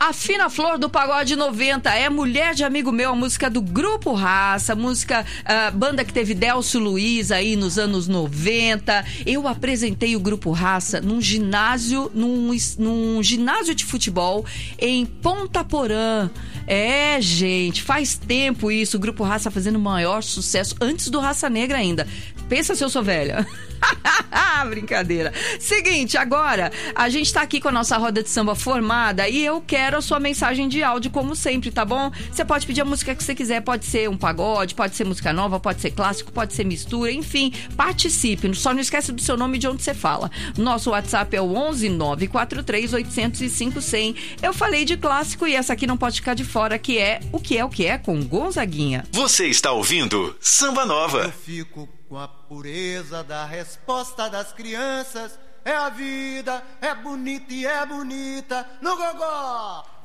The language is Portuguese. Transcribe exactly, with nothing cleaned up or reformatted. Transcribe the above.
A Fina Flor do Pagode noventa é Mulher de Amigo Meu, a música do Grupo Raça, música, uh, banda que teve Delcio Luiz aí nos anos noventa. Eu apresentei o Grupo Raça num ginásio, num, num ginásio de futebol em Ponta Porã. É, gente, faz tempo isso, o Grupo Raça fazendo o maior sucesso, antes do Raça Negra ainda. Pensa se eu sou velha. Brincadeira. Seguinte, agora a gente tá aqui com a nossa roda de samba formada e eu quero a sua mensagem de áudio, como sempre, tá bom? Você pode pedir a música que você quiser, pode ser um pagode, pode ser música nova, pode ser clássico, pode ser mistura, enfim, participe. Só não esquece do seu nome e de onde você fala. Nosso WhatsApp é o onze nove quatro três oito zero cinco zero zero. Eu falei de clássico e essa aqui não pode ficar de fora, que é O Que É O Que É, com Gonzaguinha. Você está ouvindo Samba Nova. Eu fico com a pureza da resposta das crianças. É a vida, é bonita e é bonita no gogó.